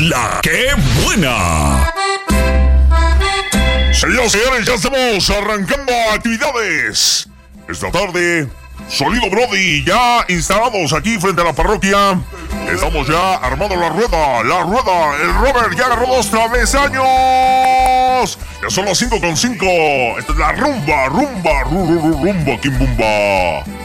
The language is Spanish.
La que buena. Señoras y señores, ya estamos arrancando actividades. Esta tarde, Sonido Brody, ya instalados aquí frente a la parroquia. Estamos ya armando la rueda. El Robert ya agarró 2 travesaños. Ya son las 5:05. Esta es la rumba, kimbumba.